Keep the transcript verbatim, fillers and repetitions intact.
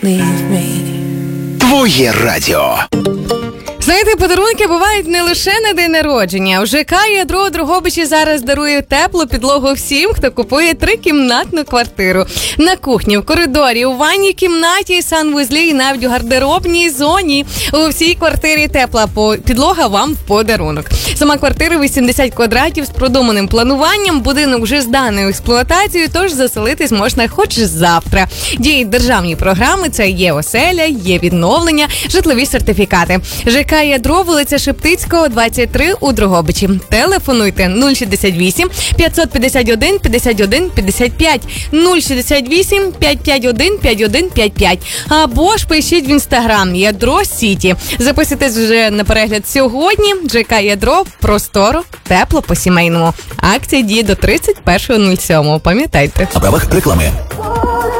Твоє радіо. Знаєте, подарунки бувають не лише на день народження. В ЖК «Ядро» у Дрогобичі зараз дарує теплу підлогу всім, хто купує трикімнатну квартиру. На кухні, в коридорі, у ванній кімнаті, санвузлі і навіть у гардеробній зоні. У всій квартирі тепла підлога вам в подарунок. Сама квартира вісімдесят квадратів з продуманим плануванням. Будинок вже зданий в експлуатацію, тож заселитись можна хоч завтра. Діють державні програми, це є оселя, є відновлення, житлові сертифікати. ЖК «Ядро», вулиця Шептицького, двадцять три у Дрогобичі. Телефонуйте нуль шістдесят вісім п'ятсот п'ятдесят один п'ятдесят один п'ятдесят п'ять, нуль шістдесят вісім п'ятсот п'ятдесят один п'ятдесят один п'ятдесят п'ять. Або ж пишіть в інстаграм «Ядро Сіті». Записуйтесь вже на перегляд сьогодні. ЖК «Ядро», просторо, тепло по-сімейному. Акція діє до тридцять першого сьомого. Пам'ятайте. На правах реклами.